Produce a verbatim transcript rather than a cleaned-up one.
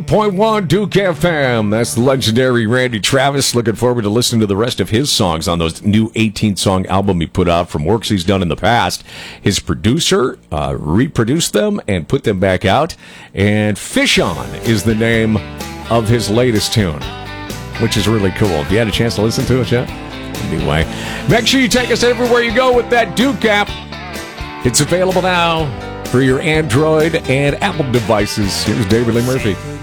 point one Duke F M. That's the legendary Randy Travis. Looking forward to listening to the rest of his songs on those new eighteen-song album he put out from works he's done in the past. His producer uh, reproduced them and put them back out. And Fish On is the name of his latest tune, which is really cool. Have you had a chance to listen to it yet? Anyway, make sure you take us everywhere you go with that Duke app. It's available now for your Android and Apple devices. Here's David Lee Murphy.